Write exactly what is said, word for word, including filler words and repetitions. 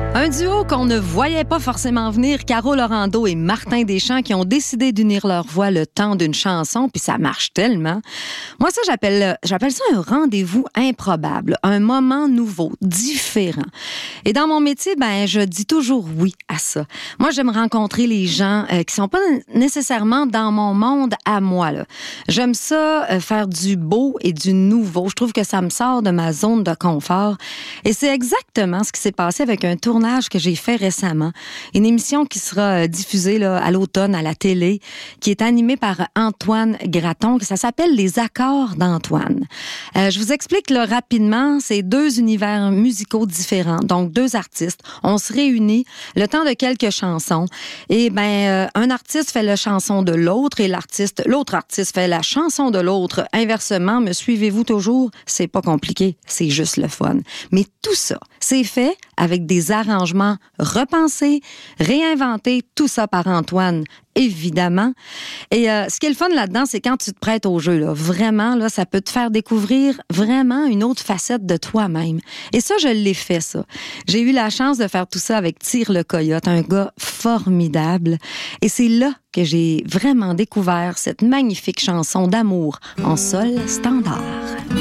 Un duo qu'on ne voyait pas forcément venir, Caro Laurando et Martin Deschamps, qui ont décidé d'unir leurs voix le temps d'une chanson, puis ça marche tellement. Moi, ça, j'appelle, j'appelle ça un rendez-vous improbable, un moment nouveau, différent. Et dans mon métier, ben, je dis toujours oui à ça. Moi, j'aime rencontrer les gens euh, qui sont pas nécessairement dans mon monde à moi, là. J'aime ça, euh, faire du beau et du nouveau. Je trouve que ça me sort de ma zone de confort. Et c'est exactement ce qui s'est passé avec un tournage que j'ai fait récemment. Une émission qui sera diffusée là, à l'automne à la télé, qui est animée par Antoine Graton. Ça s'appelle Les Accords d'Antoine. Euh, je vous explique là, rapidement. C'est deux univers musicaux différents, donc deux artistes. On se réunit le temps de quelques chansons. Et ben, euh, un artiste fait la chanson de l'autre et l'artiste, l'autre artiste fait la chanson de l'autre. Inversement, me suivez-vous toujours? C'est pas compliqué, c'est juste le fun. Mais tout ça, c'est fait avec des arrangements repensés, réinventés, tout ça par Antoine, évidemment. Et euh, ce qui est le fun là-dedans, c'est quand tu te prêtes au jeu, là, vraiment, là, ça peut te faire découvrir vraiment une autre facette de toi-même. Et ça, je l'ai fait, ça. J'ai eu la chance de faire tout ça avec Tire le Coyote, un gars formidable. Et c'est là que j'ai vraiment découvert cette magnifique chanson d'amour en sol standard.